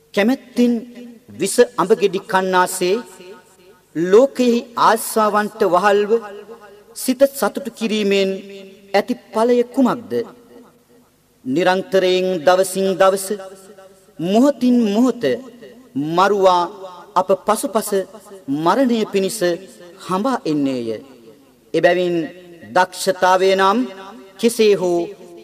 කැමැත්තින් විස අඹගෙඩි කන්නාසේ ලෝකෙහි ආශාවන්ට වහල්ව සිත සතුටු කිරීමෙන් ඇති ඵලය කුමක්ද? නිරන්තරයෙන් දවසින් දවස මොහොතින් මොහොත මරුවා අප පසුපස මරණය පිණිස හඹා එන්නේය. එබැවින් දක්ෂතාවය නම් කෙසේ හෝ